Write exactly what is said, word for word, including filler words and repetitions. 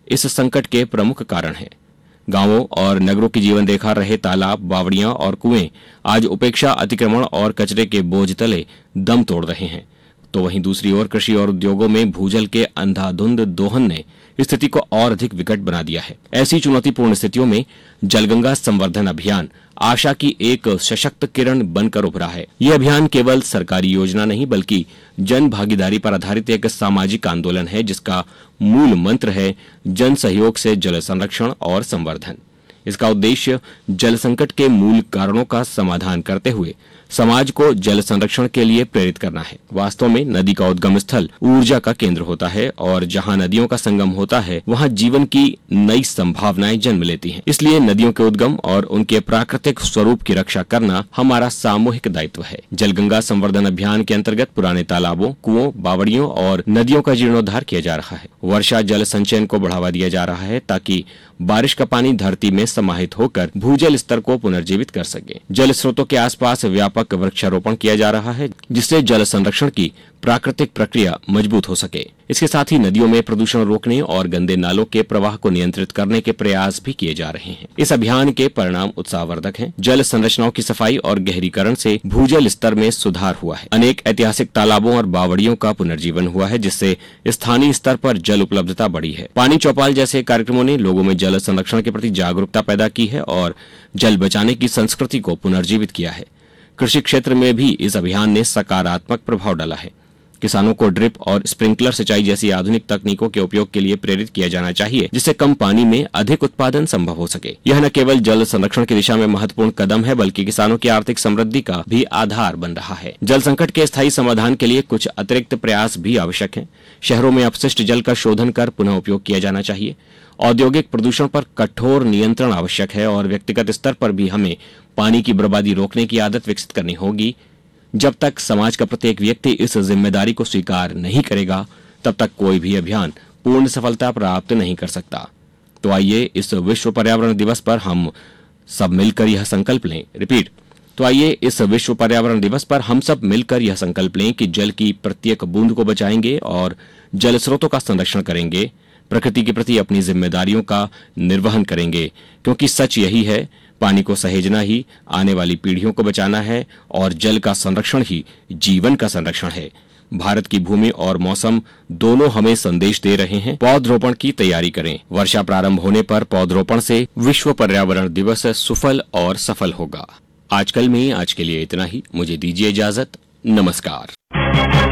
इस संकट के प्रमुख कारण हैं। गांवों और नगरों की जीवन रेखा रहे तालाब, बावड़ियां और कुएं आज उपेक्षा, अतिक्रमण और कचरे के बोझ तले दम तोड़ रहे हैं, तो वहीं दूसरी ओर कृषि और उद्योगों में भूजल के अंधाधुंध दोहन ने स्थिति को और अधिक विकट बना दिया है। ऐसी चुनौतीपूर्ण स्थितियों में जलगंगा संवर्धन अभियान आशा की एक सशक्त किरण बनकर उभरा है। यह अभियान केवल सरकारी योजना नहीं बल्कि जन भागीदारी पर आधारित एक सामाजिक आंदोलन है, जिसका मूल मंत्र है जन सहयोग से जल संरक्षण और संवर्धन। इसका उद्देश्य जल संकट के मूल कारणों का समाधान करते हुए समाज को जल संरक्षण के लिए प्रेरित करना है। वास्तव में नदी का उद्गम स्थल ऊर्जा का केंद्र होता है और जहां नदियों का संगम होता है वहां जीवन की नई संभावनाएं जन्म लेती हैं। इसलिए नदियों के उद्गम और उनके प्राकृतिक स्वरूप की रक्षा करना हमारा सामूहिक दायित्व है। जलगंगा संवर्धन अभियान के अंतर्गत पुराने तालाबों, कुओं, बावड़ियों और नदियों का जीर्णोद्धार किया जा रहा है। वर्षा जल संचयन को बढ़ावा दिया जा रहा है ताकि बारिश का पानी धरती में समाहित होकर भूजल स्तर को पुनर्जीवित कर सके। जल स्रोतों के आसपास व्यापक वृक्षारोपण किया जा रहा है, जिससे जल संरक्षण की प्राकृतिक प्रक्रिया मजबूत हो सके। इसके साथ ही नदियों में प्रदूषण रोकने और गंदे नालों के प्रवाह को नियंत्रित करने के प्रयास भी किए जा रहे हैं। इस अभियान के परिणाम उत्साहवर्धक हैं। जल संरचनाओं की सफाई और गहरीकरण से भूजल स्तर में सुधार हुआ है। अनेक ऐतिहासिक तालाबों और बावड़ियों का पुनर्जीवन हुआ है, जिससे स्थानीय स्तर पर जल उपलब्धता बढ़ी है। पानी चौपाल जैसे कार्यक्रमों ने लोगों में जल संरक्षण के प्रति जागरूकता पैदा की है और जल बचाने की संस्कृति को पुनर्जीवित किया है। कृषि क्षेत्र में भी इस अभियान ने सकारात्मक प्रभाव डाला है। किसानों को ड्रिप और स्प्रिंकलर सिंचाई जैसी आधुनिक तकनीकों के उपयोग के लिए प्रेरित किया जाना चाहिए, जिससे कम पानी में अधिक उत्पादन संभव हो सके। यह न केवल जल संरक्षण की दिशा में महत्वपूर्ण कदम है, बल्कि किसानों की आर्थिक समृद्धि का भी आधार बन रहा है। जल संकट के स्थायी समाधान के लिए कुछ अतिरिक्त प्रयास भी आवश्यक हैं। शहरों में अपशिष्ट जल का शोधन कर पुनः उपयोग किया जाना चाहिए। औद्योगिक प्रदूषण पर कठोर नियंत्रण आवश्यक है और व्यक्तिगत स्तर पर भी हमें पानी की बर्बादी रोकने की आदत विकसित करनी होगी। जब तक समाज का प्रत्येक व्यक्ति इस जिम्मेदारी को स्वीकार नहीं करेगा, तब तक कोई भी अभियान पूर्ण सफलता प्राप्त नहीं कर सकता। तो आइए इस विश्व पर्यावरण दिवस पर हम सब मिलकर यह संकल्प लें रिपीट तो आइए इस विश्व पर्यावरण दिवस पर हम सब मिलकर यह संकल्प लें कि जल की प्रत्येक बूंद को बचाएंगे और जल स्रोतों का संरक्षण करेंगे, प्रकृति के प्रति अपनी जिम्मेदारियों का निर्वहन करेंगे, क्योंकि सच यही है, पानी को सहेजना ही आने वाली पीढ़ियों को बचाना है और जल का संरक्षण ही जीवन का संरक्षण है। भारत की भूमि और मौसम दोनों हमें संदेश दे रहे हैं। पौधरोपण की तैयारी करें। वर्षा प्रारंभ होने पर पौधरोपण से विश्व पर्यावरण दिवस सुफल और सफल होगा। आजकल में आज के लिए इतना ही। मुझे दीजिए इजाजत। नमस्कार।